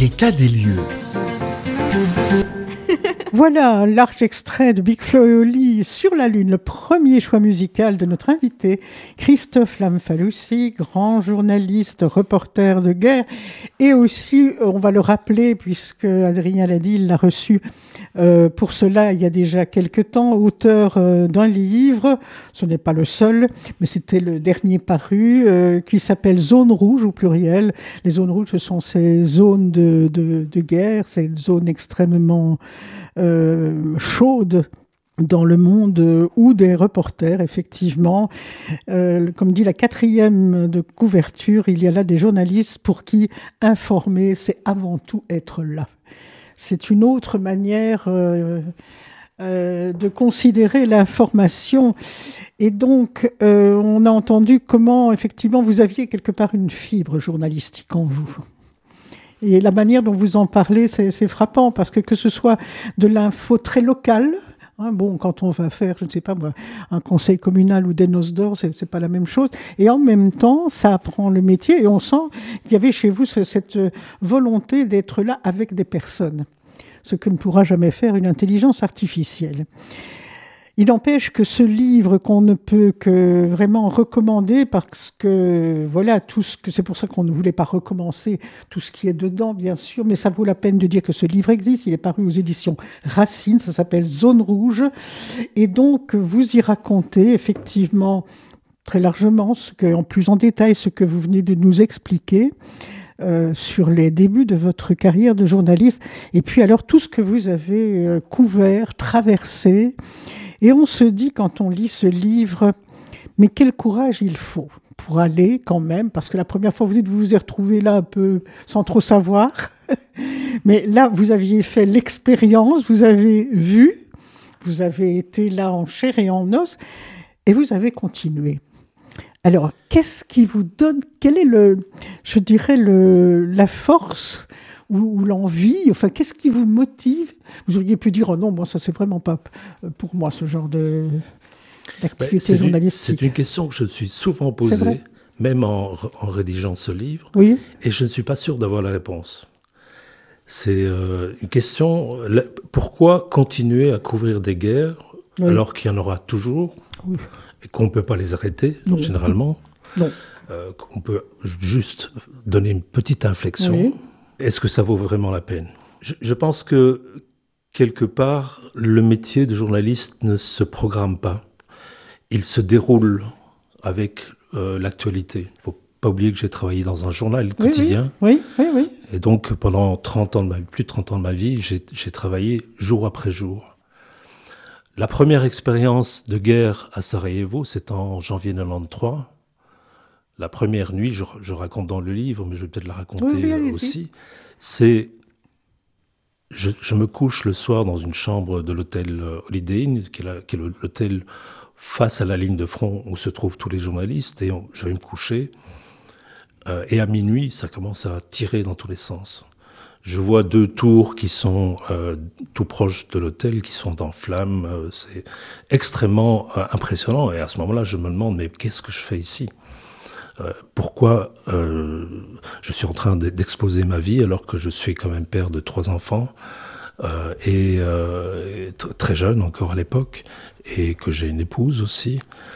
L'état des lieux. Voilà un large extrait de Big Flo et Oli sur la Lune, le premier choix musical de notre invité, Christophe Lamfalussy, grand journaliste, reporter de guerre, et aussi, on va le rappeler, puisque Adrien l'a dit, il l'a reçu pour cela il y a déjà quelques temps, auteur d'un livre, ce n'est pas le seul, mais c'était le dernier paru, qui s'appelle Zone rouge au pluriel. Les zones rouges, ce sont ces zones de guerre, ces zones extrêmement chaude dans le monde où des reporters, effectivement, comme dit la 4e de couverture, il y a là des journalistes pour qui informer, c'est avant tout être là. C'est une autre manière de considérer l'information. Et donc, on a entendu comment, effectivement, vous aviez quelque part une fibre journalistique en vous. Et la manière dont vous en parlez, c'est frappant, parce que ce soit de l'info très locale, bon, quand on va faire, je ne sais pas moi, un conseil communal ou des noces d'or, c'est pas la même chose. Et en même temps, ça apprend le métier, et on sent qu'il y avait chez vous cette volonté d'être là avec des personnes, ce que ne pourra jamais faire une intelligence artificielle. Il n'empêche que ce livre qu'on ne peut que vraiment recommander, parce que voilà, c'est pour ça qu'on ne voulait pas recommencer tout ce qui est dedans, bien sûr, mais ça vaut la peine de dire que ce livre existe. Il est paru aux éditions Racine, ça s'appelle Zone rouge. Et donc, vous y racontez effectivement très largement, en plus en détail, ce que vous venez de nous expliquer. Sur les débuts de votre carrière de journaliste, et puis alors tout ce que vous avez couvert, traversé. Et on se dit, quand on lit ce livre, mais quel courage il faut pour aller quand même, parce que la première fois, vous vous êtes retrouvé là un peu sans trop savoir. Mais là, vous aviez fait l'expérience, vous avez vu, vous avez été là en chair et en os, et vous avez continué. Alors, qu'est-ce qui vous donne, quelle est la force ou l'envie, enfin, qu'est-ce qui vous motive ? Vous auriez pu dire, oh non, moi, ça, c'est vraiment pas pour moi, ce genre d'activité journalistique. C'est une question que je me suis souvent posée, même en rédigeant ce livre, oui. Et je ne suis pas sûr d'avoir la réponse. C'est une question, pourquoi continuer à couvrir des guerres, oui, alors qu'il y en aura toujours, oui, et qu'on ne peut pas les arrêter, donc, oui, généralement. Non. On peut juste donner une petite inflexion. Oui. Est-ce que ça vaut vraiment la peine ? Je pense que, quelque part, le métier de journaliste ne se programme pas. Il se déroule avec l'actualité. Il ne faut pas oublier que j'ai travaillé dans un journal quotidien. Oui. Et donc, pendant plus de 30 ans de ma vie, j'ai travaillé jour après jour. La première expérience de guerre à Sarajevo, c'est en janvier 1993. La première nuit, je raconte dans le livre, mais je vais peut-être la raconter aussi, c'est... Je me couche le soir dans une chambre de l'hôtel Holiday Inn, qui est l'hôtel face à la ligne de front où se trouvent tous les journalistes, et je vais me coucher. Et à minuit, ça commence à tirer dans tous les sens. Je vois 2 tours qui sont tout proches de l'hôtel, qui sont en flammes. C'est extrêmement impressionnant. Et à ce moment-là, je me demande, mais qu'est-ce que je fais ici ? Pourquoi je suis en train d'exposer ma vie alors que je suis quand même père de 3 enfants et très jeune encore à l'époque, et que j'ai une épouse aussi,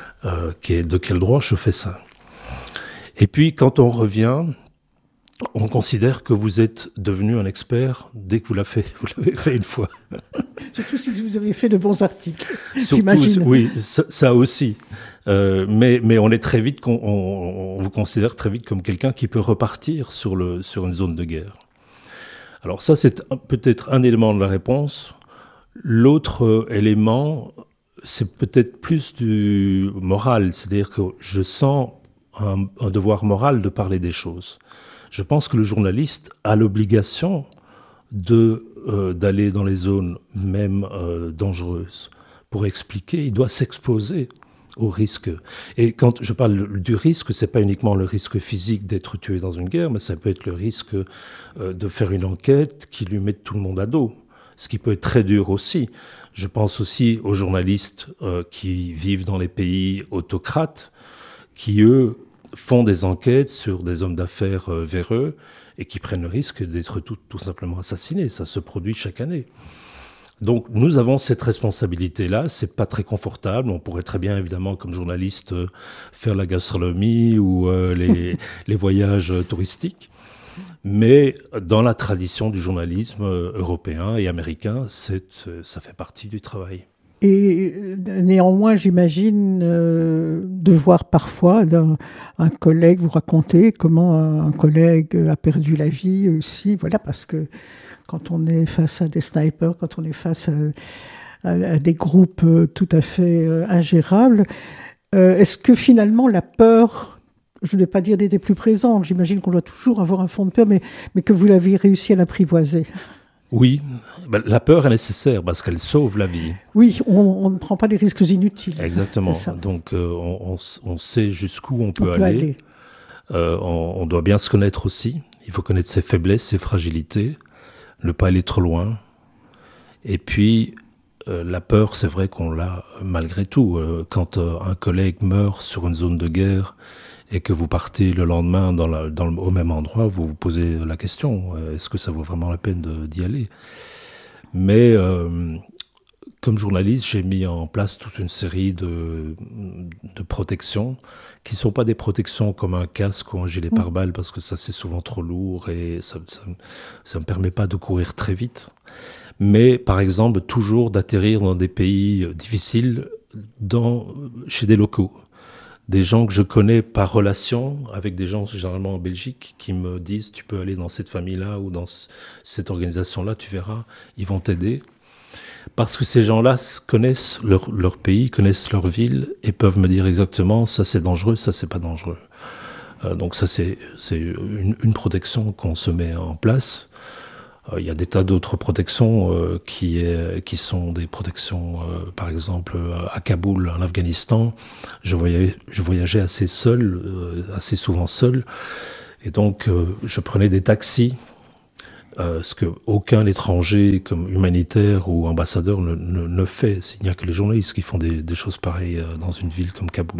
de quel droit je fais ça ? Et puis quand on revient, on considère que vous êtes devenu un expert dès que vous l'avez fait une fois. Surtout si vous avez fait de bons articles, j'imagine. Oui, ça aussi. Mais on est très vite, on vous considère très vite comme quelqu'un qui peut repartir sur une zone de guerre. Alors ça, c'est peut-être un élément de la réponse. L'autre élément, c'est peut-être plus du moral, c'est-à-dire que je sens un devoir moral de parler des choses. Je pense que le journaliste a l'obligation d'aller dans les zones même dangereuses pour expliquer. Il doit s'exposer au risque. Et quand je parle du risque, c'est pas uniquement le risque physique d'être tué dans une guerre, mais ça peut être le risque de faire une enquête qui lui mette tout le monde à dos, ce qui peut être très dur aussi. Je pense aussi aux journalistes qui vivent dans les pays autocrates, qui eux font des enquêtes sur des hommes d'affaires véreux et qui prennent le risque d'être tout simplement assassinés. Ça se produit chaque année. Donc nous avons cette responsabilité-là, c'est pas très confortable, on pourrait très bien évidemment comme journaliste faire la gastronomie ou les voyages touristiques, mais dans la tradition du journalisme européen et américain, ça fait partie du travail. Et néanmoins, j'imagine devoir parfois un collègue vous raconter comment un collègue a perdu la vie aussi, voilà, parce que quand on est face à des snipers, quand on est face à des groupes tout à fait ingérables, est-ce que finalement la peur, je ne vais pas dire d'être plus présente, j'imagine qu'on doit toujours avoir un fond de peur, mais que vous l'avez réussi à l'apprivoiser? Oui, la peur est nécessaire parce qu'elle sauve la vie. Oui, on ne prend pas des risques inutiles. Exactement. Donc on sait jusqu'où on peut aller. On doit bien se connaître aussi. Il faut connaître ses faiblesses, ses fragilités, ne pas aller trop loin. Et puis la peur, c'est vrai qu'on l'a malgré tout. Quand un collègue meurt sur une zone de guerre et que vous partez le lendemain au même endroit, vous vous posez la question, est-ce que ça vaut vraiment la peine d'y aller ? Mais comme journaliste, j'ai mis en place toute une série de protections qui ne sont pas des protections comme un casque ou un gilet pare-balles parce que ça c'est souvent trop lourd et ça me permet pas de courir très vite. Mais par exemple, toujours d'atterrir dans des pays difficiles chez des locaux. Des gens que je connais par relation, avec des gens généralement en Belgique, qui me disent « tu peux aller dans cette famille-là ou dans cette organisation-là, tu verras, ils vont t'aider ». Parce que ces gens-là connaissent leur pays, connaissent leur ville et peuvent me dire exactement « ça c'est dangereux, ça c'est pas dangereux ». Donc ça c'est une protection qu'on se met en place. Il y a des tas d'autres protections qui sont des protections, par exemple à Kaboul, en Afghanistan. Je voyageais assez souvent seul, et donc je prenais des taxis, ce que aucun étranger comme humanitaire ou ambassadeur ne fait. Il n'y a que les journalistes qui font des choses pareilles dans une ville comme Kaboul.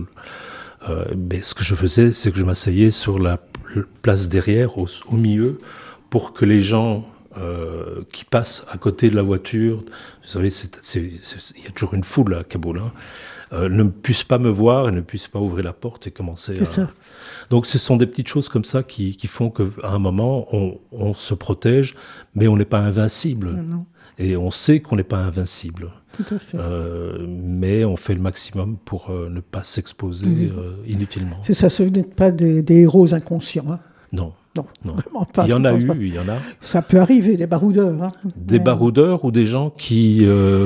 Mais ce que je faisais, c'est que je m'asseyais sur la place derrière, au milieu, pour que les gens qui passent à côté de la voiture, vous savez, il y a toujours une foule à Kaboul, ne puissent pas me voir et ne puissent pas ouvrir la porte et commencer ça. Donc ce sont des petites choses comme ça qui font qu'à un moment, on se protège, mais on n'est pas invincible. Non. Et on sait qu'on n'est pas invincible. Tout à fait. Mais on fait le maximum pour ne pas s'exposer inutilement. C'est ça, ce n'êtes pas des héros inconscients. Hein. Non. Non, vraiment pas. Il y en a. Ça peut arriver, des baroudeurs. Hein. Des baroudeurs ou des gens qui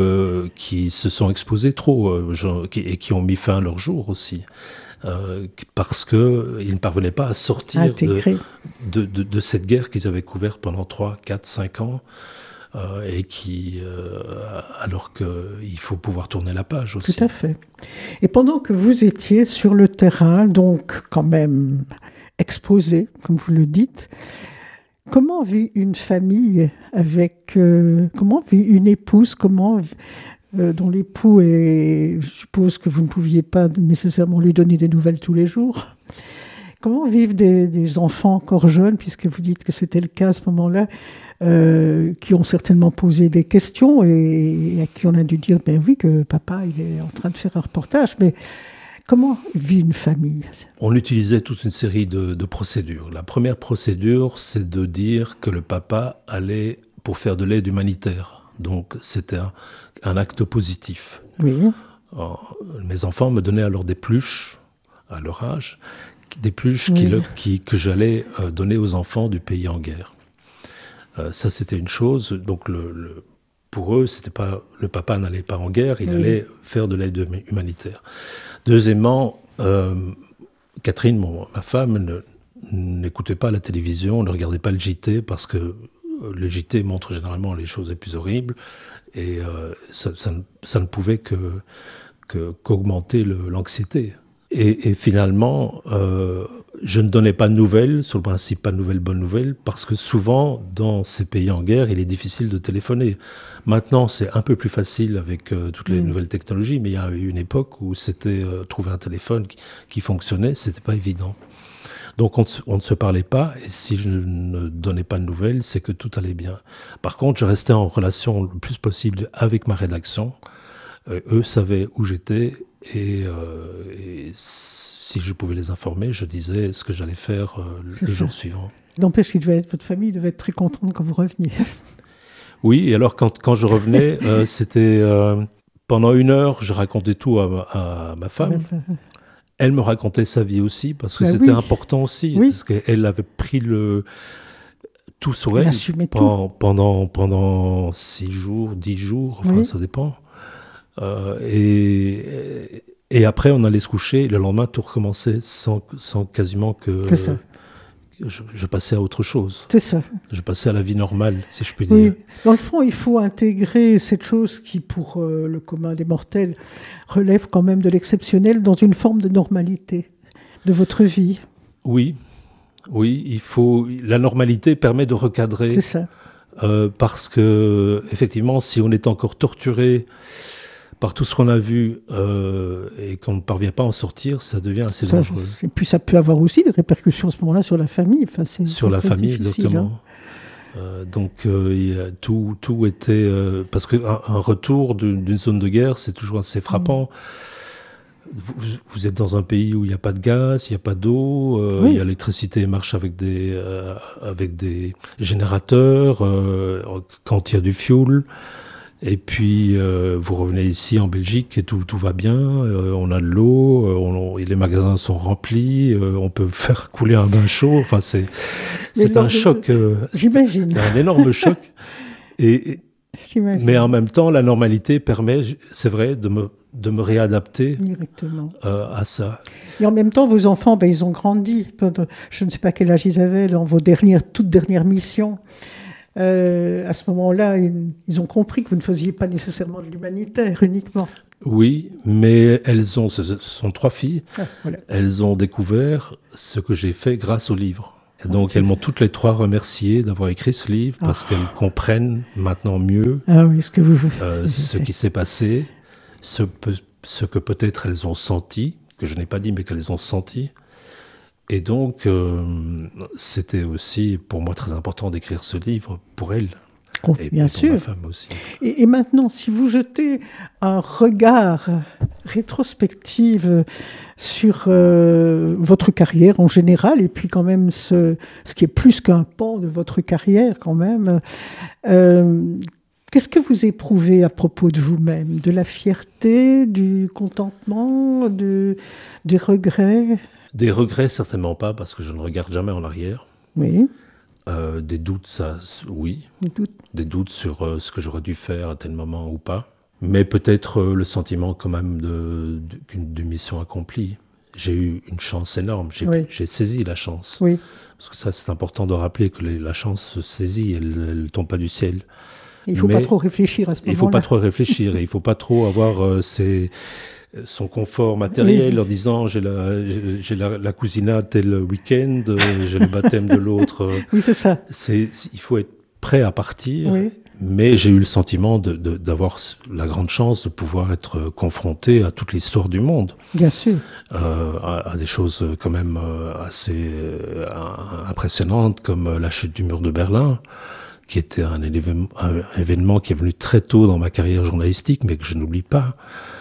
se sont exposés trop et qui ont mis fin à leur jour aussi. Parce qu'ils ne parvenaient pas à sortir de cette guerre qu'ils avaient couverte pendant 3, 4, 5 ans. Et alors qu'il faut pouvoir tourner la page aussi. Tout à fait. Et pendant que vous étiez sur le terrain, donc quand même exposé, comme vous le dites, comment vit une famille comment vit une épouse, dont l'époux je suppose que vous ne pouviez pas nécessairement lui donner des nouvelles tous les jours. Comment vivent des enfants encore jeunes, puisque vous dites que c'était le cas à ce moment-là, qui ont certainement posé des questions et à qui on a dû dire « ben oui, que papa il est en train de faire un reportage ». Mais comment vit une famille ? On utilisait toute une série de procédures. La première procédure, c'est de dire que le papa allait pour faire de l'aide humanitaire. Donc c'était un acte positif. Oui. Alors, mes enfants me donnaient alors des pluches, à leur âge, des pluches que j'allais donner aux enfants du pays en guerre. Ça, c'était une chose. Donc, pour eux, c'était pas, le papa n'allait pas en guerre, il allait faire de l'aide humanitaire. Deuxièmement, Catherine, ma femme, n'écoutait pas la télévision, ne regardait pas le JT, parce que le JT montre généralement les choses les plus horribles, et ça ne pouvait qu'augmenter l'anxiété. Et finalement, je ne donnais pas de nouvelles, sur le principe pas de nouvelles, bonnes nouvelles, parce que souvent, dans ces pays en guerre, il est difficile de téléphoner. Maintenant, c'est un peu plus facile avec toutes les nouvelles technologies, mais il y a eu une époque où c'était trouver un téléphone qui fonctionnait, c'était pas évident. Donc on ne se parlait pas, et si je ne donnais pas de nouvelles, c'est que tout allait bien. Par contre, je restais en relation le plus possible avec ma rédaction. Eux savaient où j'étais, et si je pouvais les informer, je disais ce que j'allais faire le jour suivant. N'empêche votre famille devait être très contente quand vous reveniez. Oui, et alors quand je revenais, c'était pendant 1 heure, je racontais tout à ma femme. Elle me racontait sa vie aussi, parce que c'était important aussi, parce qu'elle avait pris tout sur elle pendant 6 jours, 10 jours, enfin ça dépend. Et après, on allait se coucher, le lendemain, tout recommençait sans quasiment que... C'est ça. Je passais à autre chose. C'est ça. Je passais à la vie normale, si je puis dire. Oui. Dans le fond, il faut intégrer cette chose qui, pour le commun des mortels, relève quand même de l'exceptionnel dans une forme de normalité de votre vie. Oui, la normalité permet de recadrer. C'est ça. Parce que, effectivement, si on est encore torturé par tout ce qu'on a vu et qu'on ne parvient pas à en sortir, ça devient assez dangereux. Et puis ça peut avoir aussi des répercussions à ce moment-là sur la famille. Enfin, sur la famille, exactement. Donc tout était... parce qu'un retour d'une zone de guerre, c'est toujours assez frappant. Vous êtes dans un pays où il n'y a pas de gaz, il n'y a pas d'eau, l'électricité marche avec des générateurs, quand il y a du fioul. Et puis, vous revenez ici en Belgique et tout va bien, on a de l'eau, et les magasins sont remplis, on peut faire couler un bain chaud. Enfin, c'est un choc. J'imagine. C'est un énorme choc. Mais en même temps, la normalité permet, c'est vrai, de me réadapter à ça. Et en même temps, vos enfants, ils ont grandi. Je ne sais pas quel âge ils avaient dans vos toutes dernières missions. À ce moment-là, ils ont compris que vous ne faisiez pas nécessairement de l'humanitaire uniquement. Oui, mais ce sont 3 filles, elles ont découvert ce que j'ai fait grâce au livre. Et donc elles m'ont toutes les 3 remercié d'avoir écrit ce livre, parce qu'elles comprennent maintenant mieux ce qui s'est passé, ce que peut-être elles ont senti, que je n'ai pas dit mais qu'elles ont senti. Et donc, c'était aussi pour moi très important d'écrire ce livre pour elle. Et bien pour sûr. ma femme aussi. Et maintenant, si vous jetez un regard rétrospectif sur votre carrière en général, et puis quand même ce qui est plus qu'un pan de votre carrière quand même, qu'est-ce que vous éprouvez à propos de vous-même? De la fierté, du contentement, des regrets? Des regrets, certainement pas, parce que je ne regarde jamais en arrière. Oui. Des doutes, ça, oui. Des doutes sur ce que j'aurais dû faire à tel moment ou pas. Mais peut-être le sentiment quand même d'une mission accomplie. J'ai eu une chance énorme. J'ai saisi la chance. Oui. Parce que ça, c'est important de rappeler que la chance se saisit, elle ne tombe pas du ciel. Il ne faut pas trop réfléchir à ce moment-là. Il ne faut pas trop réfléchir et il ne faut pas trop avoir son confort matériel en disant j'ai la cousinade tel week-end, j'ai le baptême de l'autre. Oui, c'est ça. Il faut être prêt à partir, mais j'ai eu le sentiment d'avoir la grande chance de pouvoir être confronté à toute l'histoire du monde. Bien sûr. À des choses quand même assez impressionnantes comme la chute du mur de Berlin, qui était un événement qui est venu très tôt dans ma carrière journalistique, mais que je n'oublie pas.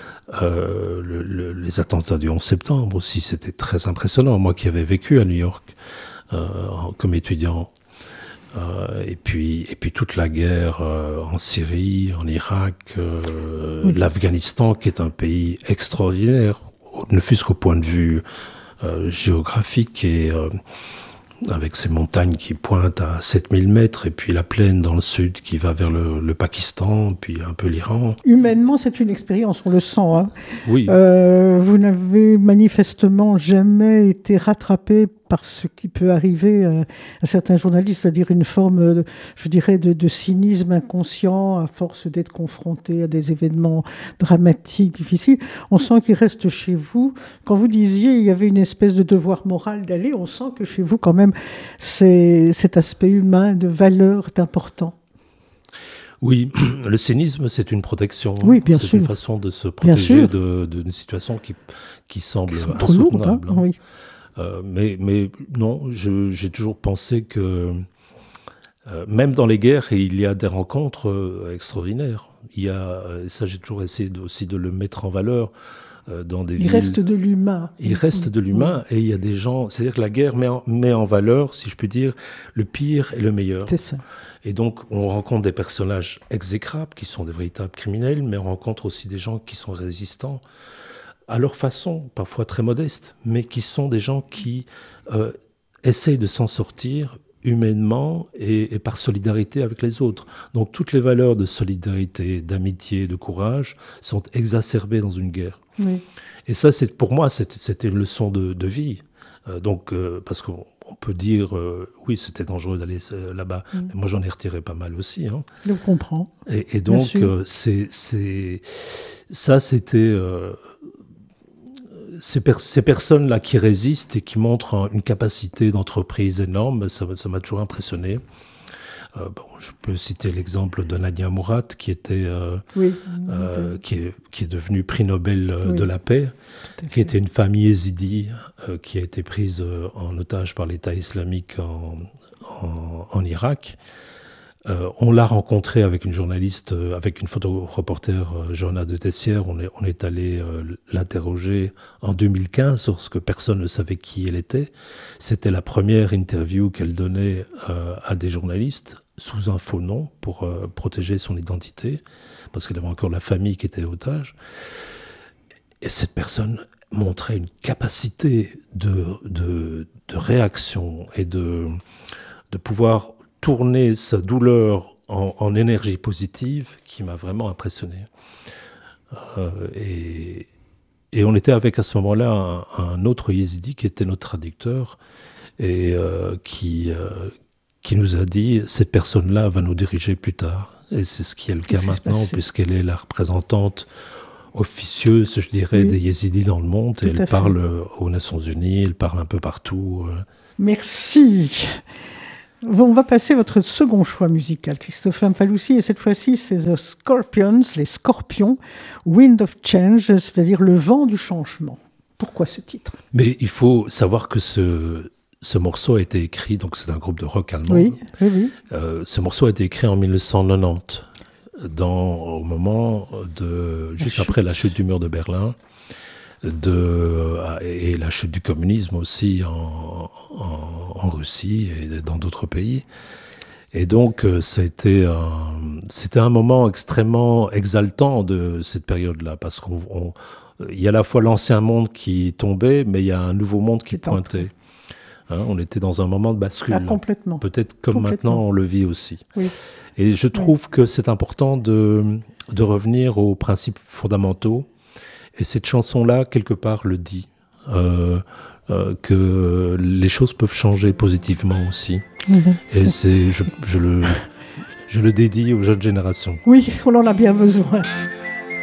Les attentats du 11 septembre aussi, c'était très impressionnant. Moi qui avais vécu à New York comme étudiant, et puis toute la guerre en Syrie, en Irak, l'Afghanistan, qui est un pays extraordinaire, ne fût-ce qu'au point de vue géographique et avec ces montagnes qui pointent à 7000 mètres, et puis la plaine dans le sud qui va vers le Pakistan, puis un peu l'Iran. Humainement, c'est une expérience, on le sent. Hein. Oui. Vous n'avez manifestement jamais été rattrapé par ce qui peut arriver à certains journalistes, c'est-à-dire une forme, je dirais, de cynisme inconscient à force d'être confronté à des événements dramatiques, difficiles. On sent qu'il reste chez vous. Quand vous disiez il y avait une espèce de devoir moral d'aller, on sent que chez vous, quand même, cet aspect humain, de valeur est important. Oui, le cynisme, c'est une protection. Oui, bien sûr. C'est une façon de se protéger d'une situation qui semble insoutenable. Oui. Mais non, j'ai toujours pensé que même dans les guerres, il y a des rencontres extraordinaires. Il y a, ça j'ai toujours essayé aussi de le mettre en valeur dans des villes. Il reste de l'humain. Il reste de l'humain et il y a des gens, c'est-à-dire que la guerre met en valeur, si je puis dire, le pire et le meilleur. C'est ça. Et donc, on rencontre des personnages exécrables, qui sont des véritables criminels, mais on rencontre aussi des gens qui sont résistants, à leur façon, parfois très modeste, mais qui sont des gens qui essayent de s'en sortir humainement et par solidarité avec les autres. Donc, toutes les valeurs de solidarité, d'amitié, de courage sont exacerbées dans une guerre. Oui. Et ça, pour moi, c'était une leçon de vie. Parce qu'on peut dire, oui, c'était dangereux d'aller là-bas. Mais moi, j'en ai retiré pas mal aussi. Hein. Je comprends. Et donc, ça, c'était ces personnes-là qui résistent et qui montrent une capacité d'entreprise énorme. Ça m'a toujours impressionné. Je peux citer l'exemple de Nadia Mourad, qui était, qui est devenue prix Nobel de la paix, qui était une famille yézidi qui a été prise en otage par l'État islamique en Irak. On l'a rencontrée avec une journaliste, avec une photoreporter, Johanna de Tessière. On est allé l'interroger en 2015, lorsque personne ne savait qui elle était. C'était la première interview qu'elle donnait à des journalistes sous un faux nom pour protéger son identité, parce qu'elle avait encore la famille qui était otage. Et cette personne montrait une capacité de réaction et de pouvoir tourner sa douleur en énergie positive qui m'a vraiment impressionné. Et on était avec à ce moment-là un autre yézidi qui était notre traducteur et qui nous a dit « cette personne-là va nous diriger plus tard ». Et c'est ce qui est le cas maintenant, puisqu'elle est la représentante officieuse, je dirais, des yézidis dans le monde. Et elle parle aux Nations Unies, elle parle un peu partout. Merci. On va passer à votre second choix musical, Christophe Ampaloussi, et cette fois-ci, c'est The Scorpions, les Scorpions, Wind of Change, c'est-à-dire le vent du changement. Pourquoi ce titre ? Mais il faut savoir que ce morceau a été écrit, donc c'est un groupe de rock allemand. Oui. Ce morceau a été écrit en 1990, au moment juste après la chute du mur de Berlin. Et la chute du communisme aussi en Russie et dans d'autres pays. Et donc, c'était un moment extrêmement exaltant de cette période-là, parce qu'il y a à la fois l'ancien monde qui tombait, mais il y a un nouveau monde qui pointait. On était dans un moment de bascule. Complètement. Peut-être comme maintenant on le vit aussi. Oui. Et je trouve que c'est important de revenir aux principes fondamentaux. Et cette chanson-là, quelque part, le dit, que les choses peuvent changer positivement aussi. Et je le dédie aux jeunes générations. Oui, on en a bien besoin.